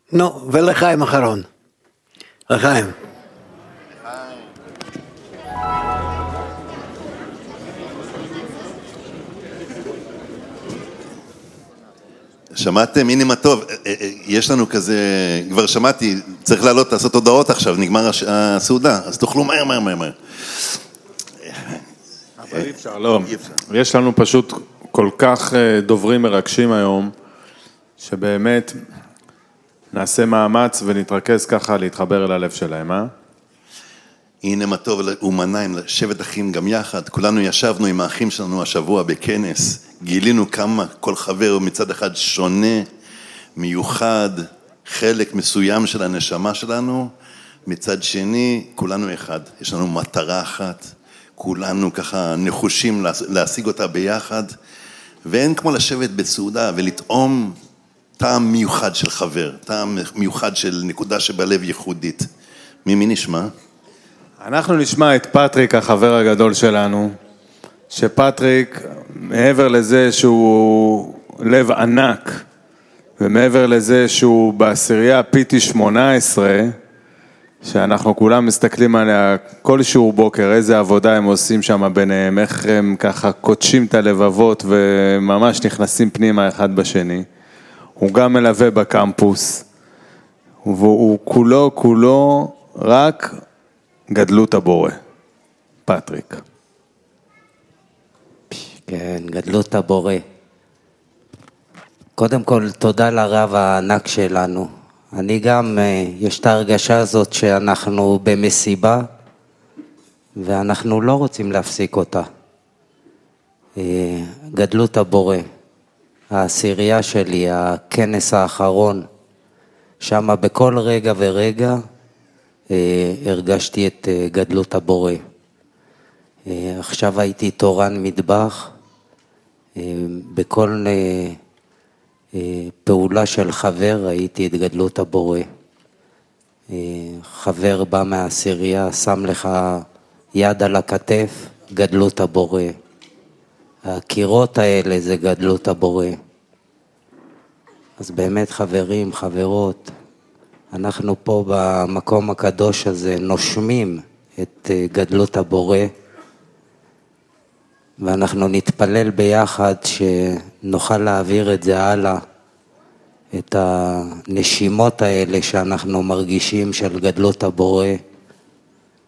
נו, ולחיים אחרון. לחיים. שמעתם? הנה מה טוב, יש לנו כזה, כבר שמעתי, צריך לעלות, לעשות הודעות עכשיו, נגמר הסעודה, אז תאכלו מהר. אבל אי אפשר, לא. יש לנו פשוט כל כך דוברים מרגשים היום, שבאמת נעשה מאמץ ונתרכז ככה להתחבר אל הלב שלהם, אה? הנה מה טוב, אומניים, שבט אחים גם יחד, כולנו ישבנו עם האחים שלנו השבוע בכנס, גילינו כמה כל חבר מצד אחד שונה, מיוחד, חלק מסוים של הנשמה שלנו, מצד שני כולנו אחד, יש לנו מטרה אחת, כולנו ככה נחושים להשיג אותה ביחד, ואין כמו לשבת בסעודה ולטעום טעם מיוחד של חבר, טעם מיוחד של נקודה שבלב ייחודית. מי נשמע? אנחנו נשמע את פטריק, החבר הגדול שלנו, שפטריק, מעבר לזה שהוא לב ענק, ומעבר לזה שהוא בעשירייה PT18, שאנחנו כולם מסתכלים עליה כל שיעור בוקר, איזה עבודה הם עושים שם ביניהם, איך הם ככה קודשים את הלבבות וממש נכנסים פנימה אחד בשני. הוא גם מלווה בקמפוס, והוא כולו רק גדלות הבורא. פטריק. כן, גדלות הבורא. קודם כל, תודה לרב הענק שלנו. אני גם, יש את ההרגשה הזאת שאנחנו במסיבה, ואנחנו לא רוצים להפסיק אותה. גדלות הבורא. העשירייה שלי, הכנס האחרון, שם בכל רגע ורגע הרגשתי את גדלות הבורא. עכשיו הייתי תורן מטבח, בכל פעולה של חבר ראיתי את גדלות הבורא. חבר בא מהעשירייה, שם לך יד על הכתף, גדלות הבורא. הקירות האלה זה גדלות הבורא. אז באמת חברים, חברות, אנחנו פה במקום הקדוש הזה נושמים את גדלות הבורא, ואנחנו נתפלל ביחד שנוכל להעביר את זה הלאה, את הנשימות האלה שאנחנו מרגישים של גדלות הבורא,